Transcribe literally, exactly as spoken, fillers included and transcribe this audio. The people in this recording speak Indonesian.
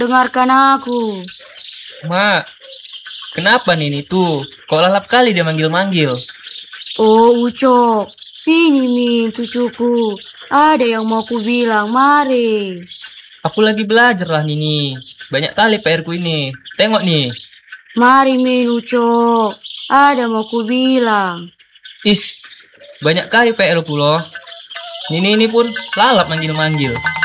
dengarkan aku. Mak, kenapa Nini tuh? Kok lalap kali dia manggil-manggil? Oh Ucok, sini Min cucuku. Ada yang mau ku bilang, mari. Aku lagi belajar lah Nini. Banyak kali P R ku ini. Tengok nih. Mari Min Ucok, ada mau ku bilang. Is, banyak kali P R ku loh. Nini ini pun lalap manggil-manggil.